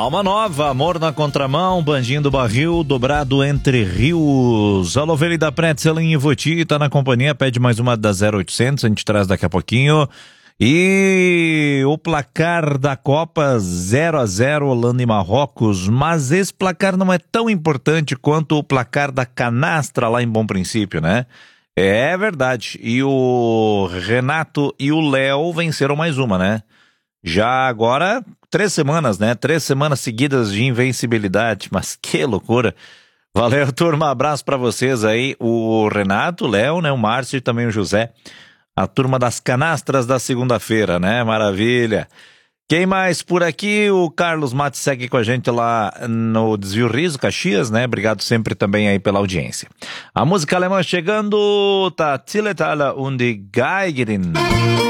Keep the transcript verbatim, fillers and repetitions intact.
Alma Nova, Amor na Contramão, Bandinho do Barril, dobrado entre rios. Alô, Velho da Pretzel em Ivoti, tá na companhia, pede mais uma da zero oitocentos, a gente traz daqui a pouquinho. E o placar da Copa zero a zero, Holanda e Marrocos, mas esse placar não é tão importante quanto o placar da canastra lá em Bom Princípio, né? É verdade, e o Renato e o Léo venceram mais uma, né? Já agora, três semanas, né? Três semanas seguidas de invencibilidade, mas que loucura. Valeu, turma, abraço pra vocês aí, o Renato, o Léo, né? O Márcio e também o José. A turma das canastras da segunda-feira, né? Maravilha. Quem mais por aqui? O Carlos Matos segue com a gente lá no Desvio Riso, Caxias, né? Obrigado sempre também aí pela audiência. A música alemã chegando, tá Tilletala und die Geigerin.